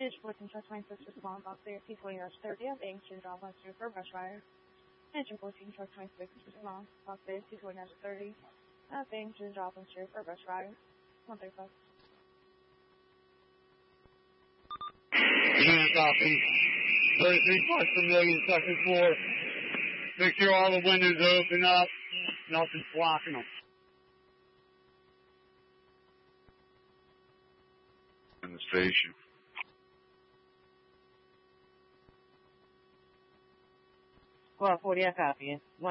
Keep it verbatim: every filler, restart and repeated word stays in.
Digital fourteen truck twenty-six respond box there, P twenty dash thirty, I'm being to drop on street for brush fire. Engine fourteen truck twenty-six respond box there, P twenty dash thirty, I'm being to drop on street for brush fire. one thirty-five. Unit copy. thirty-three parts per million, second floor. Make sure all the windows open up. Nothing's blocking them. In the station. Squad forty, I copy you.